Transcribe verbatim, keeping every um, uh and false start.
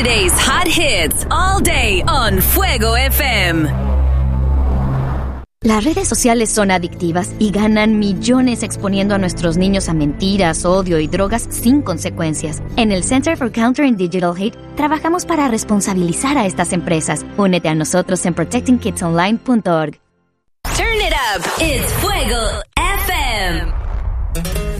Today's hot hits all day on Fuego F M. Las redes sociales son adictivas y ganan millones exponiendo a nuestros niños a mentiras, odio y drogas sin consecuencias. En el Center for Countering Digital Hate trabajamos para responsabilizar a estas empresas. Únete a nosotros en protecting kids online punto org. Turn it up. It's Fuego F M.